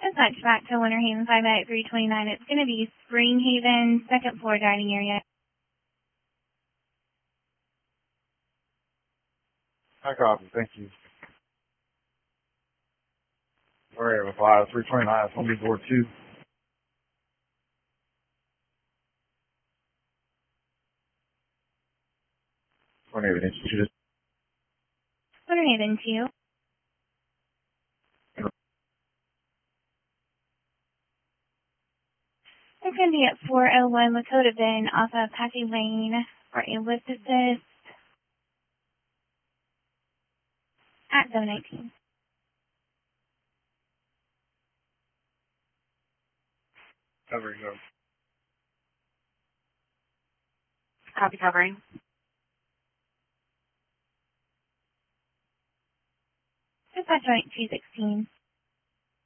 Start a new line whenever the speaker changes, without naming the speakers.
Dispatch back to Winter Haven 5 at 329. It's going to be Spring Haven, second floor dining area.
I copy. Thank you. All right, reply 329. It's going to be door 2. Winter Haven Institute.
Winter Haven 2. It's going to be at 401 Lakota Bend off of Patsy Lane for a lift assist at 719.
Covering go.
Copy covering.
Dispatch 216.